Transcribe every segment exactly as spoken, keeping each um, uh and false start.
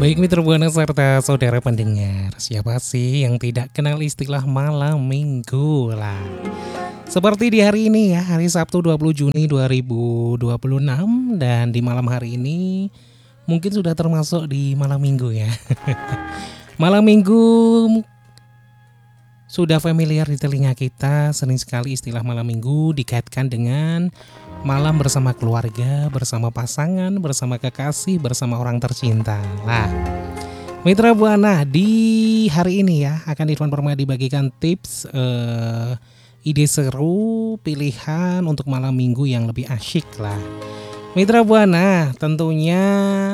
Baik Mitra Buana serta saudara pendengar, siapa sih yang tidak kenal istilah malam minggu lah? Seperti di hari ini ya, hari Sabtu dua puluh Juni dua ribu dua puluh enam dan di malam hari ini mungkin sudah termasuk di malam minggu ya. Malam minggu sudah familiar di telinga kita, sering sekali istilah malam minggu dikaitkan dengan malam bersama keluarga, bersama pasangan, bersama kekasih, bersama orang tercinta. Lah, Mitra Buana di hari ini ya akan Irfan Permadi bagikan tips eh, ide seru pilihan untuk malam minggu yang lebih asyik lah. Mitra Buana tentunya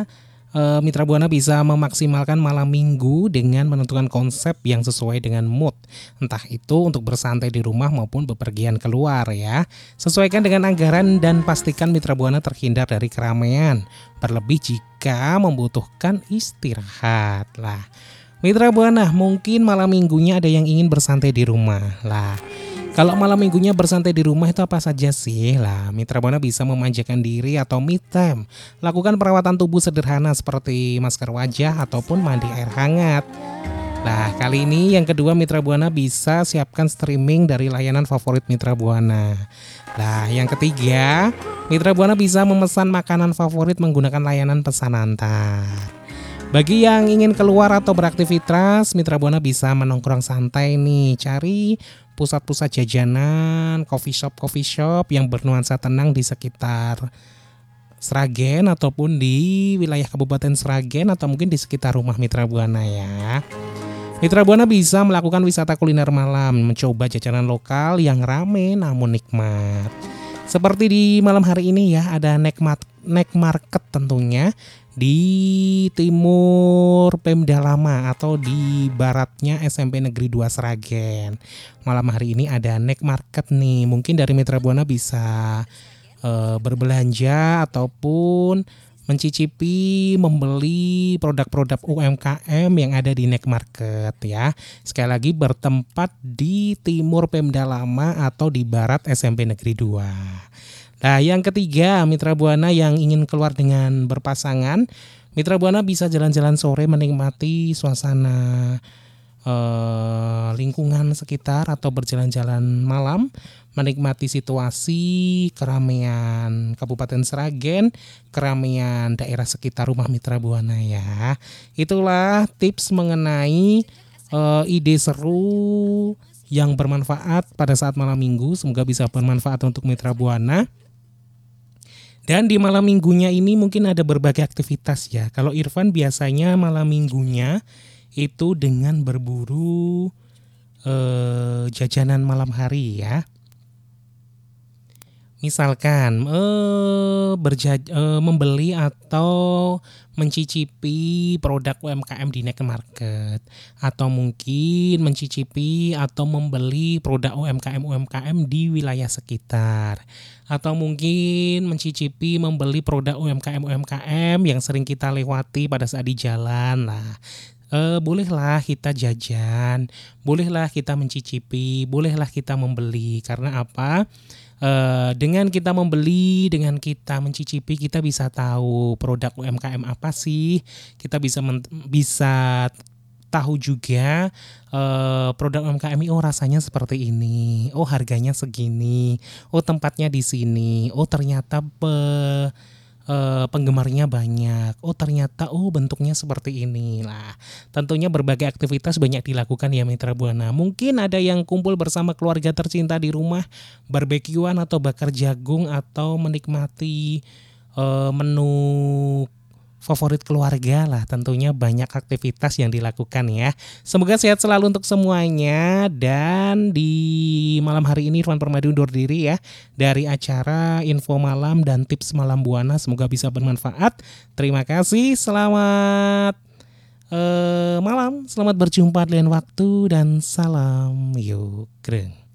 eh, Mitra Buana bisa memaksimalkan malam minggu dengan menentukan konsep yang sesuai dengan mood. Entah itu untuk bersantai di rumah maupun bepergian keluar ya. Sesuaikan dengan anggaran dan pastikan Mitra Buana terhindar dari keramaian. Terlebih jika membutuhkan istirahat lah. Mitra Buana mungkin malam minggunya ada yang ingin bersantai di rumah lah. Kalau malam minggunya bersantai di rumah itu apa saja sih? Lah, Mitra Buana bisa memanjakan diri atau me time. Lakukan perawatan tubuh sederhana seperti masker wajah ataupun mandi air hangat. Nah, kali ini yang kedua Mitra Buana bisa siapkan streaming dari layanan favorit Mitra Buana. Nah, yang ketiga, Mitra Buana bisa memesan makanan favorit menggunakan layanan pesan antar. Bagi yang ingin keluar atau beraktivitas, Mitra Buana bisa menongkrong santai nih, cari pusat-pusat jajanan, coffee shop-coffee shop yang bernuansa tenang di sekitar Sragen ataupun di wilayah Kabupaten Sragen atau mungkin di sekitar rumah Mitra Buana ya. Mitra Buana bisa melakukan wisata kuliner malam, mencoba jajanan lokal yang rame namun nikmat. Seperti di malam hari ini ya, ada night market tentunya di timur Pemda Lama atau di baratnya S M P Negeri dua Sragen. Malam hari ini ada night market nih. Mungkin dari Mitra Buana bisa e, berbelanja ataupun mencicipi membeli produk-produk U M K M yang ada di night market ya. Sekali lagi bertempat di timur Pemda Lama atau di barat S M P Negeri dua. Nah, yang ketiga, Mitra Buana yang ingin keluar dengan berpasangan, Mitra Buana bisa jalan-jalan sore menikmati suasana eh, lingkungan sekitar atau berjalan-jalan malam, menikmati situasi keramaian Kabupaten Sragen, keramaian daerah sekitar rumah Mitra Buana ya. Itulah tips mengenai eh, ide seru yang bermanfaat pada saat malam minggu. Semoga bisa bermanfaat untuk Mitra Buana. Dan di malam minggunya ini mungkin ada berbagai aktivitas ya. Kalau Irfan biasanya malam minggunya itu dengan berburu eh, jajanan malam hari ya. Misalkan eh, berja- eh, membeli atau mencicipi produk U M K M di night market, atau mungkin mencicipi atau membeli produk U M K M U M K M di wilayah sekitar, atau mungkin mencicipi membeli produk U M K M U M K M yang sering kita lewati pada saat di jalan lah. Eh, bolehlah kita jajan, bolehlah kita mencicipi, bolehlah kita membeli. Karena apa? Uh, dengan kita membeli, dengan kita mencicipi, kita bisa tahu produk U M K M apa sih. Kita bisa men- bisa tahu juga uh, produk U M K M oh rasanya seperti ini, oh harganya segini, oh tempatnya di sini, oh ternyata pe- Uh, penggemarnya banyak. Oh ternyata oh bentuknya seperti ini lah. Tentunya berbagai aktivitas banyak dilakukan ya Mitra Buana. Mungkin ada yang kumpul bersama keluarga tercinta di rumah, barbekyuan atau bakar jagung atau menikmati uh, menu favorit keluarga lah. Tentunya banyak aktivitas yang dilakukan ya. Semoga sehat selalu untuk semuanya. Dan di malam hari ini Irfan Permadi undur diri ya dari acara Info Malam dan Tips Malam Buana. Semoga bisa bermanfaat. Terima kasih. Selamat uh, malam. Selamat berjumpa di lain waktu dan salam yuk greng.